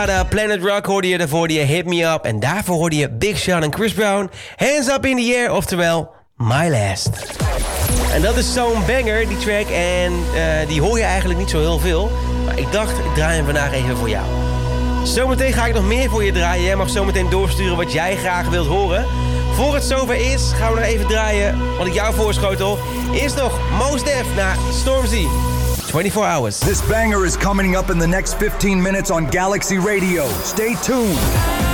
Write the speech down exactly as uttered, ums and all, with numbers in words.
Planet Rock hoorde je, daarvoor hoorde je Hit Me Up. En daarvoor hoorde je Big Sean en Chris Brown. Hands Up in the Air, oftewel My Last. En dat is zo'n banger, die track. En uh, die hoor je eigenlijk niet zo heel veel. Maar ik dacht, ik draai hem vandaag even voor jou. Zometeen ga ik nog meer voor je draaien. Jij mag zometeen doorsturen wat jij graag wilt horen. Voor het zover is, gaan we nog even draaien wat ik jou voorschotel. Eerst nog Mos Def naar Stormzy. twenty-four hours. This banger is coming up in the next fifteen minutes on Galaxy Radio. Stay tuned.